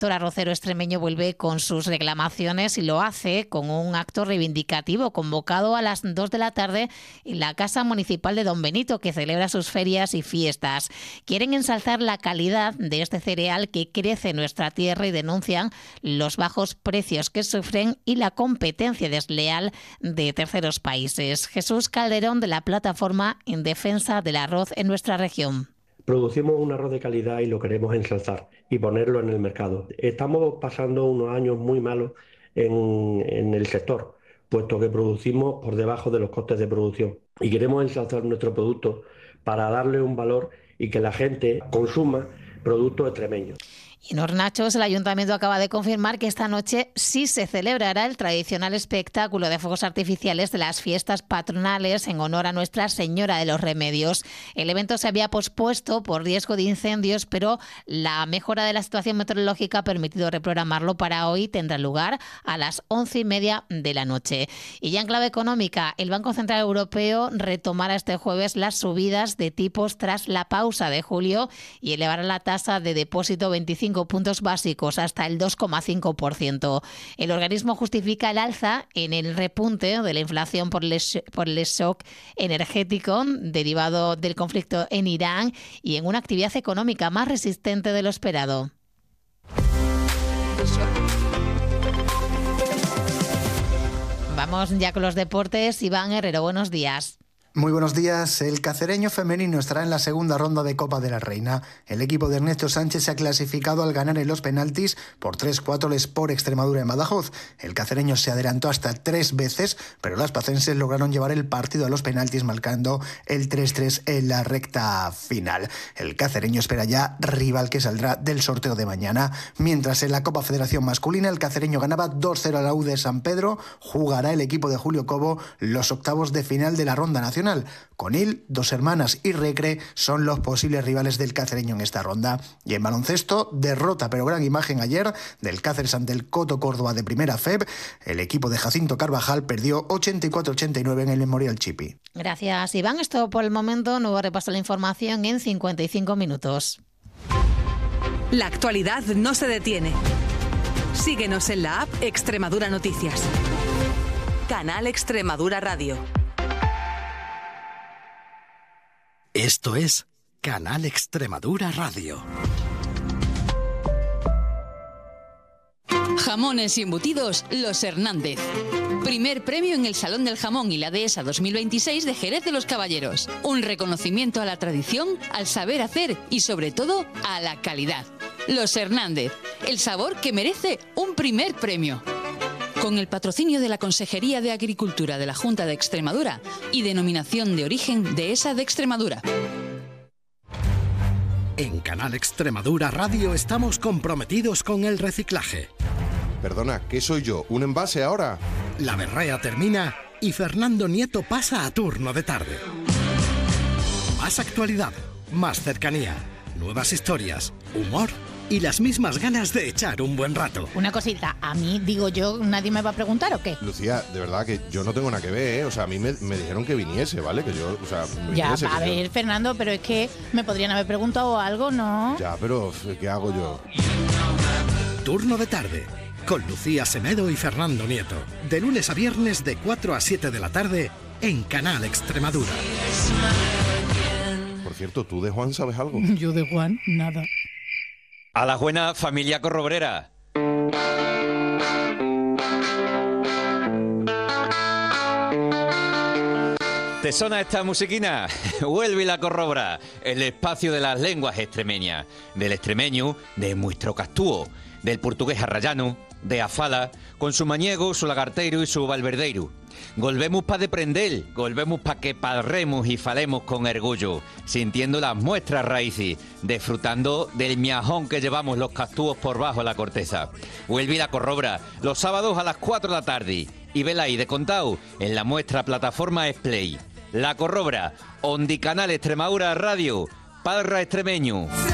sector arrocero extremeño vuelve con sus reclamaciones y lo hace con un acto reivindicativo convocado a las 2 de la tarde en la Casa Municipal de Don Benito, que celebra sus ferias y fiestas. Quieren ensalzar la calidad de este cereal que crece en nuestra tierra y denuncian los bajos precios que sufren y la competencia desleal de terceros países. Jesús Calderón, de la plataforma en defensa del arroz en nuestra región. Producimos un arroz de calidad y lo queremos ensalzar y ponerlo en el mercado. Estamos pasando unos años muy malos en el sector, puesto que producimos por debajo de los costes de producción y queremos ensalzar nuestro producto para darle un valor y que la gente consuma productos extremeños. Y en Hornachos, el Ayuntamiento acaba de confirmar que esta noche sí se celebrará el tradicional espectáculo de fuegos artificiales de las fiestas patronales en honor a Nuestra Señora de los Remedios. El evento se había pospuesto por riesgo de incendios, pero la mejora de la situación meteorológica ha permitido reprogramarlo para hoy. Tendrá lugar a las 11:30 de la noche. Y ya en clave económica, el Banco Central Europeo retomará este jueves las subidas de tipos tras la pausa de julio y elevará la tasa de depósito 25 puntos básicos hasta el 2,5%. El organismo justifica el alza en el repunte de la inflación por el shock energético derivado del conflicto en Irán y en una actividad económica más resistente de lo esperado. Vamos ya con los deportes. Iván Herrero, buenos días. Muy buenos días. El cacereño femenino estará en la segunda ronda de Copa de la Reina. El equipo de Ernesto Sánchez se ha clasificado al ganar en los penaltis por 3-4 al Sport Extremadura en Badajoz. El cacereño se adelantó hasta 3 veces, pero las pacenses lograron llevar el partido a los penaltis marcando el 3-3 en la recta final. El cacereño espera ya rival que saldrá del sorteo de mañana. Mientras en la Copa Federación Masculina el cacereño ganaba 2-0 a la U de San Pedro, jugará el equipo de Julio Cobo los octavos de final de la ronda nacional. Conil, Dos Hermanas y Recre son los posibles rivales del cacereño en esta ronda. Y en baloncesto, derrota pero gran imagen ayer del Cáceres ante el Coto Córdoba de Primera FEB. El equipo de Jacinto Carvajal perdió 84-89 en el Memorial Chipi. Gracias, Iván. Esto por el momento. Nuevo repaso de la información en 55 minutos. La actualidad no se detiene. Síguenos en la app Extremadura Noticias. Canal Extremadura Radio. Esto es Canal Extremadura Radio. Jamones y embutidos Los Hernández. Primer premio en el Salón del Jamón y la Dehesa 2026 de Jerez de los Caballeros. Un reconocimiento a la tradición, al saber hacer y sobre todo a la calidad. Los Hernández, el sabor que merece un primer premio. Con el patrocinio de la Consejería de Agricultura de la Junta de Extremadura y denominación de origen Dehesa de Extremadura. En Canal Extremadura Radio estamos comprometidos con el reciclaje. Perdona, ¿qué soy yo? ¿Un envase ahora? La berrea termina y Fernando Nieto pasa a turno de tarde. Más actualidad, más cercanía, nuevas historias, humor y las mismas ganas de echar un buen rato. Una cosita, a mí, digo yo, ¿nadie me va a preguntar o qué? Lucía, de verdad que yo no tengo nada que ver, ¿eh? O sea, a mí me dijeron que viniese, ¿vale? Que yo, o sea, ya, a ver, Fernando, pero es que me podrían haber preguntado algo, ¿no? Ya, pero ¿qué hago yo? Turno de tarde, con Lucía Semedo y Fernando Nieto. De lunes a viernes de 4 a 7 de la tarde en Canal Extremadura. Por cierto, ¿tú de Juan sabes algo? Yo de Juan, nada. A la buena familia corrobrera. ¿Te suena esta musiquina? Vuelve la corrobra, el espacio de las lenguas extremeñas, del extremeño, de nuestro castúo, del portugués arrayano, de afala, con su mañego, su lagarteiro y su valverdeiro. Volvemos pa' deprender, volvemos pa' que parremos y falemos con orgullo, sintiendo las muestras raíces, disfrutando del miajón que llevamos los castúos por bajo la corteza. Vuelve la corrobra, los sábados a las 4 de la tarde, y vela ahí de contao en la muestra plataforma Splay. La corrobra, Ondi Canal Extremadura Radio, Parra Extremeño.